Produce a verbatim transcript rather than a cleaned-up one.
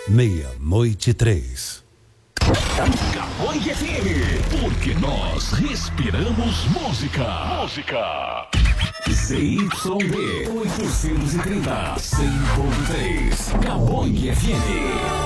meia-noite e três. Capoeira F M, porque nós respiramos música. Música. Z Y D oitocentos e trinta, cem ponto três. Capoeira F M.